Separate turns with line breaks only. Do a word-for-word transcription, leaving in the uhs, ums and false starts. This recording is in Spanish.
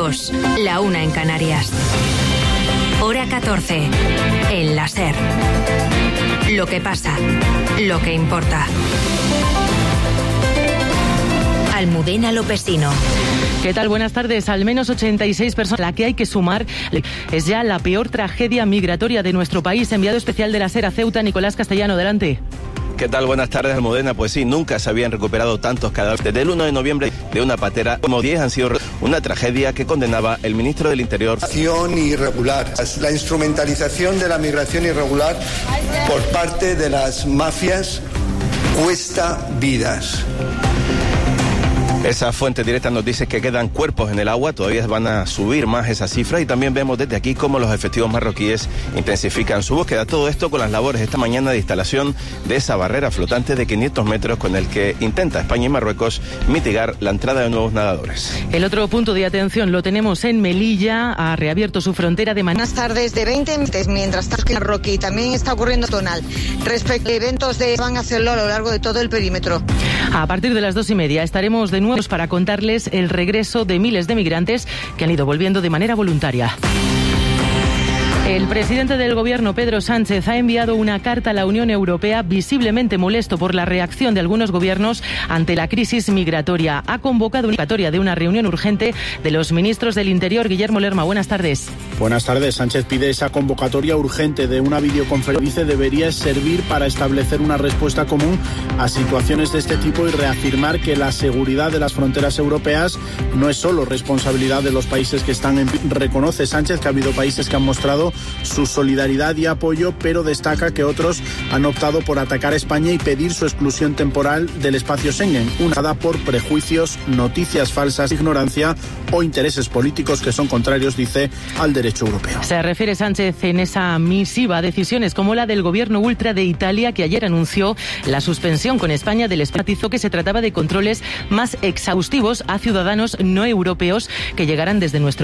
dos, la una en Canarias. Hora catorce, en la SER. Lo que pasa, lo que importa. Almudena Lopesino.
¿Qué tal? Buenas tardes. Al menos ochenta y seis personas. La que hay que sumar es ya la peor tragedia migratoria de nuestro país. Enviado especial de la SER a Ceuta, Nicolás Castellano. Adelante.
¿Qué tal? Buenas tardes, Almudena. Pues sí, nunca se habían recuperado tantos cadáveres. Desde el uno de noviembre de una patera, como diez han sido una tragedia que condenaba el ministro del Interior.
Migración irregular, la instrumentalización de la migración irregular por parte de las mafias cuesta vidas.
Esa fuente directa nos dice que quedan cuerpos en el agua, todavía van a subir más esa cifra y también vemos desde aquí cómo los efectivos marroquíes intensifican su búsqueda. Todo esto con las labores esta mañana de instalación de esa barrera flotante de quinientos metros con el que intenta España y Marruecos mitigar la entrada de nuevos nadadores.
El otro punto de atención lo tenemos en Melilla, ha reabierto su frontera de manera...
Buenas tardes, de veinte minutos, mientras tanto en Marroquí también está ocurriendo tonal. Respecto a eventos de van a hacerlo a lo largo de todo el perímetro.
A partir de las dos y media estaremos de nuevo para contarles el regreso de miles de migrantes que han ido volviendo de manera voluntaria. El presidente del Gobierno, Pedro Sánchez, ha enviado una carta a la Unión Europea visiblemente molesto por la reacción de algunos gobiernos ante la crisis migratoria. Ha convocado una convocatoria de una reunión urgente de los ministros del Interior. Guillermo Lerma, buenas tardes.
Buenas tardes. Sánchez pide esa convocatoria urgente de una videoconferencia. Dice debería servir para establecer una respuesta común a situaciones de este tipo y reafirmar que la seguridad de las fronteras europeas no es solo responsabilidad de los países que están en... Reconoce Sánchez que ha habido países que han mostrado su solidaridad y apoyo, pero destaca que otros han optado por atacar a España y pedir su exclusión temporal del espacio Schengen, una dada por prejuicios, noticias falsas, ignorancia o intereses políticos que son contrarios, dice, al derecho europeo.
Se refiere Sánchez en esa misiva a decisiones como la del gobierno ultra de Italia, que ayer anunció la suspensión con España del matizó que se trataba de controles más exhaustivos a ciudadanos no europeos que llegaran desde nuestro